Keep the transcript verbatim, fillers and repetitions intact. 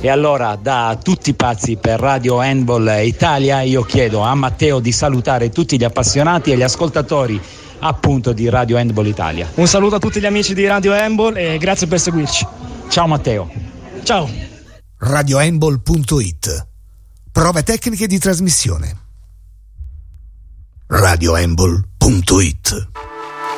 E allora, da tutti pazzi per Radio Handball Italia, io chiedo a Matteo di salutare tutti gli appassionati e gli ascoltatori appunto di Radio Handball Italia. Un saluto a tutti gli amici di Radio Handball e grazie per seguirci. Ciao Matteo. Ciao. radio handball punto it. Prove tecniche di trasmissione. radio handball punto it.